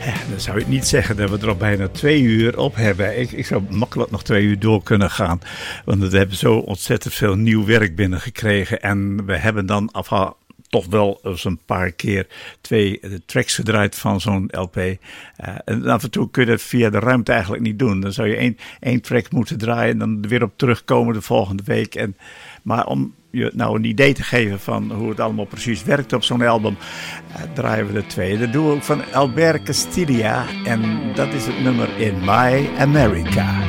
Dan zou je niet zeggen dat we er al bijna 2 uur op hebben. Ik zou makkelijk nog 2 uur door kunnen gaan. Want we hebben zo ontzettend veel nieuw werk binnengekregen. En we hebben dan toch wel eens een paar keer 2 tracks gedraaid van zo'n LP. En af en toe kun je dat via de ruimte eigenlijk niet doen. Dan zou je één track moeten draaien en dan weer op terugkomen de volgende week. Maar om je nou een idee te geven van hoe het allemaal precies werkt op zo'n album, draaien we er 2. Dat doen we ook van Albert Castiglia en dat is het nummer In My America.